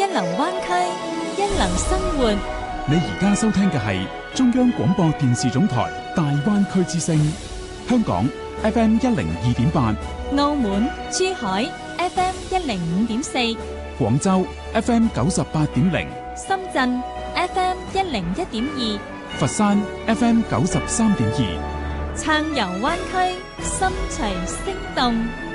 流灣區，一流生活。 你而家收聽嘅係中央廣播電視總台大灣區之聲，香港 FM 102.8， 澳門、珠海 FM 105.4， 廣州 FM 98.0， 深圳 FM 101.2， 佛山 FM 93.2。 暢遊灣區，心隨聲動。